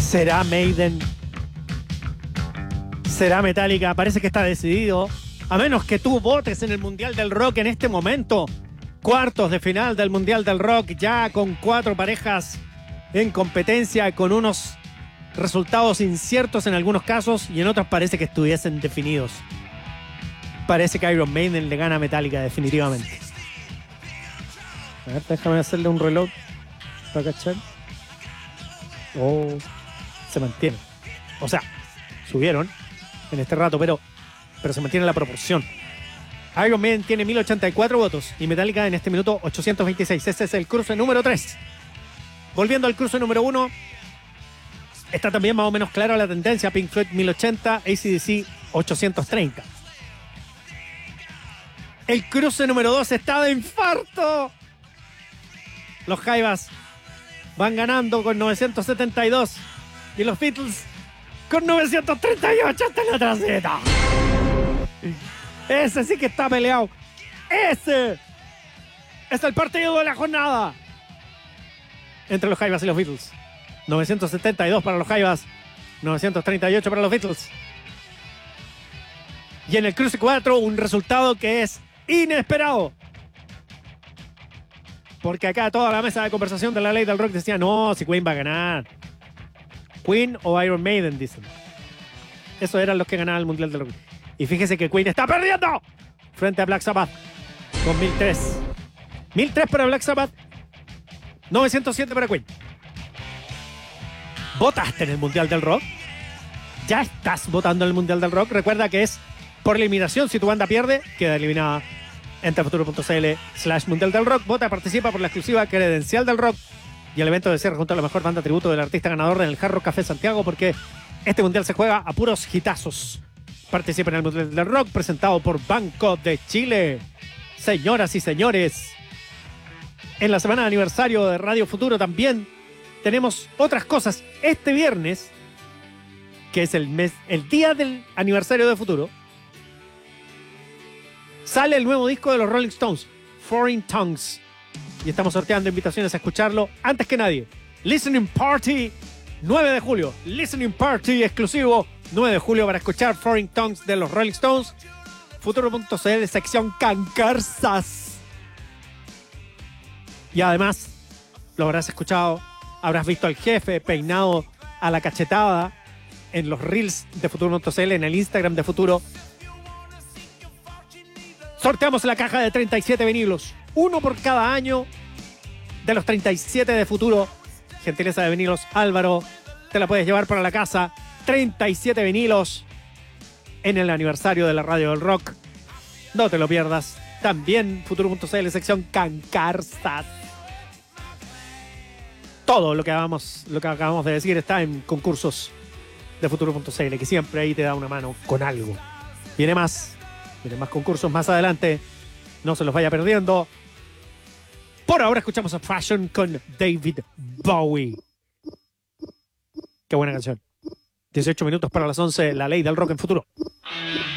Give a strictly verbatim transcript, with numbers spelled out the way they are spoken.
¿Será Maiden? ¿Será Metallica? Parece que está decidido. A menos que tú votes en el Mundial del Rock en este momento. Cuartos de final del Mundial del Rock, ya con cuatro parejas en competencia, con unos resultados inciertos en algunos casos y en otros parece que estuviesen definidos. Parece que Iron Maiden le gana a Metallica definitivamente. A ver, déjame hacerle un reload para cachar. Oh, se mantiene. O sea, subieron en este rato, pero, pero se mantiene la proporción. Iron Maiden tiene mil ochenta y cuatro votos y Metallica en este minuto ochocientos veintiséis. Ese es el cruce número tres. Volviendo al cruce número uno, está también más o menos clara la tendencia. Pink Floyd mil ochenta, A C D C ochocientos treinta. El cruce número dos está de infarto. Los Jaivas van ganando con novecientos setenta y dos y los Beatles con novecientos treinta y ocho hasta la traseta. Ese sí que está peleado. Ese es el partido de la jornada entre los Jaivas y los Beatles. novecientos setenta y dos para los Jaivas, novecientos treinta y ocho para los Beatles. Y en el cruce cuatro, un resultado que es inesperado. Porque acá toda la mesa de conversación de la ley del rock decía, no, si Queen va a ganar. Queen o Iron Maiden, dicen. Esos eran los que ganaban el Mundial del Rock. Y fíjese que Queen está perdiendo frente a Black Sabbath con mil tres. mil tres para Black Sabbath, novecientos siete para Queen. ¿Votaste en el Mundial del Rock? ¿Ya estás votando en el Mundial del Rock? Recuerda que es por eliminación. Si tu banda pierde, queda eliminada. Entra a futuro.cl slash Mundial del Rock. Vota, participa por la exclusiva credencial del rock y el evento de cierre junto a la mejor banda tributo del artista ganador en el Hard Rock Café Santiago, porque este Mundial se juega a puros hitazos. Participa en el Mundial del Rock presentado por Banco de Chile. Señoras y señores, en la semana de aniversario de Radio Futuro también tenemos otras cosas. Este viernes, que es el mes, el día del aniversario de Futuro, sale el nuevo disco de los Rolling Stones, Foreign Tongues. Y estamos sorteando invitaciones a escucharlo antes que nadie. Listening Party, nueve de julio. Listening Party exclusivo, nueve de julio para escuchar Foreign Tongues de los Rolling Stones. Futuro.cl, sección Cancarsas. Y además, lo habrás escuchado, habrás visto al jefe peinado a la cachetada en los reels de Futuro.cl, en el Instagram de Futuro. Sorteamos la caja de treinta y siete vinilos, uno por cada año de los treinta y siete de Futuro. Gentileza de Vinilos Álvaro, te la puedes llevar para la casa. treinta y siete vinilos en el aniversario de la Radio del Rock. No te lo pierdas. También Futuro.cl, sección Cancarsas. Todo lo que, hagamos, lo que acabamos de decir está en concursos de Futuro.cl, que siempre ahí te da una mano con algo. Viene más. Vienen más concursos más adelante. No se los vaya perdiendo. Por ahora escuchamos a Fashion con David Bowie. Qué buena canción. dieciocho minutos para las once. La ley del rock en Futuro.